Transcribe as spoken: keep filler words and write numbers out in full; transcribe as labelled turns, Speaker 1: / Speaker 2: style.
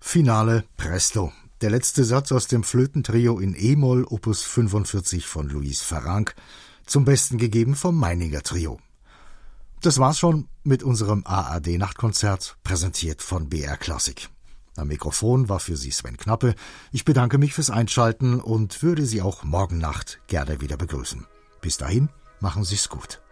Speaker 1: Finale Presto. Der letzte Satz aus dem Flötentrio in E-Moll, Opus fünfundvierzig von Luis Farranc, zum Besten gegeben vom Meininger Trio. Das war's schon mit unserem A R D-Nachtkonzert, präsentiert von B R Klassik. Am Mikrofon war für Sie Sven Knappe. Ich bedanke mich fürs Einschalten und würde Sie auch morgen Nacht gerne wieder begrüßen. Bis dahin, machen Sie's gut.